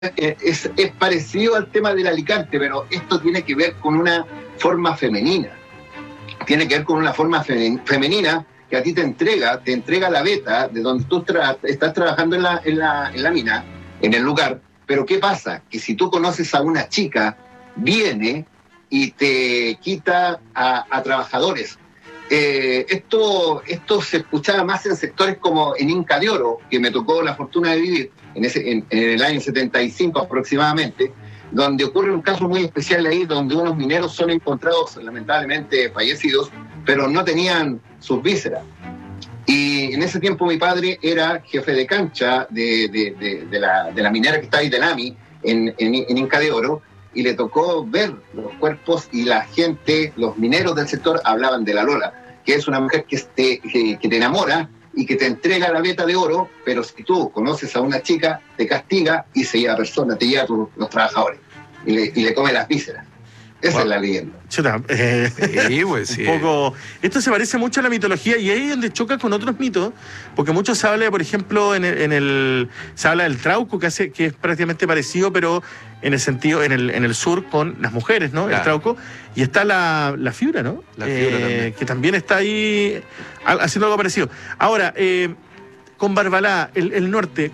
es parecido al tema del Alicante, pero esto tiene que ver con una forma femenina. Tiene que ver con una forma femenina que a ti te entrega la beta de donde tú estás trabajando en la mina, en el lugar. Pero ¿qué pasa? Que si tú conoces a una chica, viene y te quita a trabajadores. Esto se escuchaba más en sectores como en Inca de Oro, que me tocó la fortuna de vivir en el año 75 aproximadamente, donde ocurre un caso muy especial ahí, donde unos mineros son encontrados lamentablemente fallecidos, pero no tenían sus vísceras. Y en ese tiempo mi padre era jefe de cancha de la minera que está ahí, de Nami, en Inca de Oro, y le tocó ver los cuerpos, y la gente, los mineros del sector hablaban de la Lola, que es una mujer que te enamora y que te entrega la veta de oro, pero si tú conoces a una chica, te castiga y se lleva a personas, te lleva a los trabajadores y le come las vísceras. Esa es la leyenda. Chuta, sí, pues, sí. Un poco. Esto se parece mucho a la mitología, y ahí es donde choca con otros mitos, porque mucho se habla, por ejemplo, se habla del trauco, que es prácticamente parecido, pero en el sentido, en el sur, con las mujeres, ¿no? Claro. El trauco. Y está la fibra, ¿no? La fibra también. Que también está ahí haciendo algo parecido. Ahora, con Barbalá, el norte,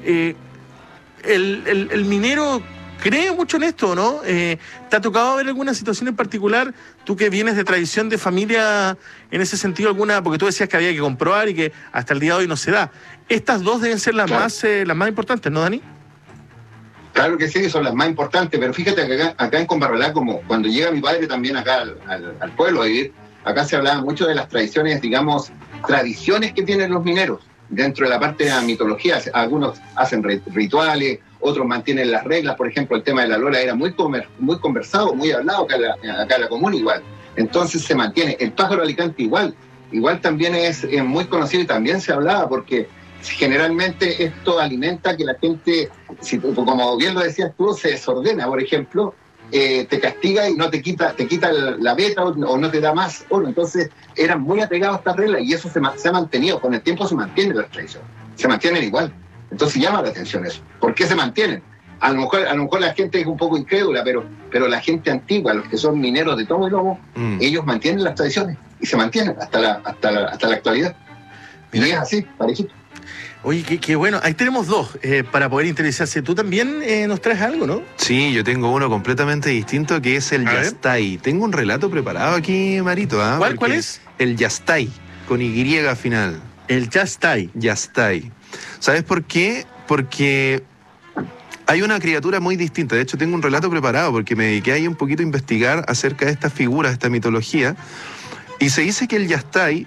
el minero cree mucho en esto, ¿no? ¿Te ha tocado ver alguna situación en particular, tú que vienes de tradición de familia, en ese sentido alguna, porque tú decías que había que comprobar y que hasta el día de hoy no se da? Estas dos deben ser las más importantes, ¿no, Dani? Claro que sí, son las más importantes, pero fíjate que acá en Combarbalá, como cuando llega mi padre también acá al pueblo a vivir, acá se hablaba mucho de las tradiciones, digamos, tradiciones que tienen los mineros dentro de la parte de la mitología. Algunos hacen rituales, otros mantienen las reglas. Por ejemplo, el tema de la Lola era muy conversado, muy hablado acá en la comuna igual. Entonces se mantiene. El pájaro Alicante igual también es muy conocido, y también se hablaba, porque generalmente esto alimenta que la gente, como bien lo decías tú, se desordena, por ejemplo, te castiga y no te quita la beta o no te da más oro. Entonces eran muy apegados a estas reglas, y eso se ha mantenido. Con el tiempo se mantienen las tradiciones, se mantienen igual. Entonces llama la atención eso. ¿Por qué se mantienen? A lo mejor la gente es un poco incrédula, pero la gente antigua, los que son mineros de tomo y lomo, ellos mantienen las tradiciones y se mantienen hasta la actualidad. Mira. Y es así, parejito. Oye, qué bueno. Ahí tenemos dos para poder interesarse. Tú también nos traes algo, ¿no? Sí, yo tengo uno completamente distinto, que es el Yastay. Tengo un relato preparado aquí, Marito. ¿Cuál es? El Yastay, con Y final. El Yastay. Yastay. ¿Sabes por qué? Porque hay una criatura muy distinta. De hecho, tengo un relato preparado porque me dediqué ahí un poquito a investigar acerca de estas figuras, de esta mitología. Y se dice que el Yastay,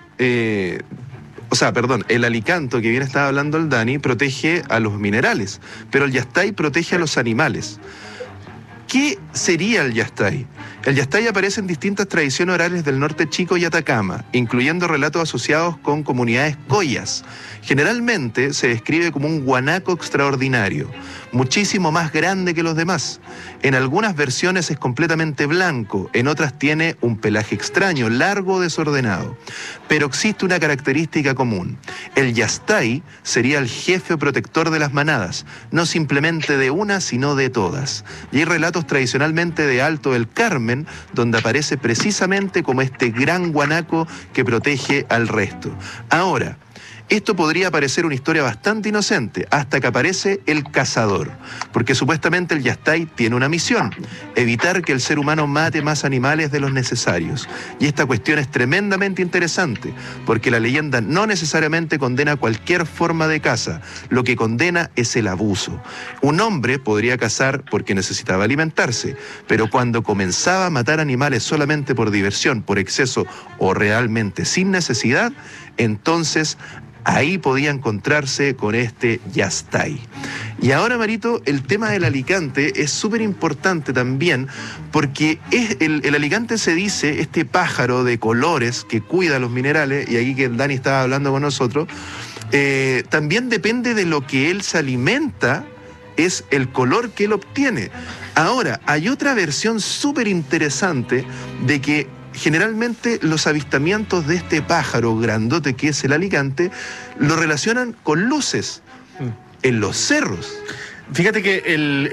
el alicanto, que bien estaba hablando el Dani, protege a los minerales, pero el Yastay protege a los animales. ¿Qué sería el Yastay? El Yastay aparece en distintas tradiciones orales del norte chico y Atacama, incluyendo relatos asociados con comunidades collas. Generalmente se describe como un guanaco extraordinario, muchísimo más grande que los demás. En algunas versiones es completamente blanco, en otras tiene un pelaje extraño, largo o desordenado. Pero existe una característica común. El Yastay sería el jefe o protector de las manadas, no simplemente de una, sino de todas. Y hay relatos tradicionalmente de Alto del Carmen, donde aparece precisamente como este gran guanaco que protege al resto. Ahora, esto podría parecer una historia bastante inocente, hasta que aparece el cazador, porque supuestamente el Yastay tiene una misión: evitar que el ser humano mate más animales de los necesarios. Y esta cuestión es tremendamente interesante, porque la leyenda no necesariamente condena cualquier forma de caza, lo que condena es el abuso. Un hombre podría cazar porque necesitaba alimentarse, pero cuando comenzaba a matar animales solamente por diversión, por exceso o realmente sin necesidad, entonces ahí podía encontrarse con este Yastay. Y ahora, Marito, el tema del Alicante es súper importante también, porque el Alicante se dice, este pájaro de colores que cuida los minerales, y aquí que el Dani estaba hablando con nosotros, también depende de lo que él se alimenta, es el color que él obtiene. Ahora, hay otra versión súper interesante de que generalmente los avistamientos de este pájaro grandote que es el Alicante lo relacionan con luces en los cerros. Fíjate que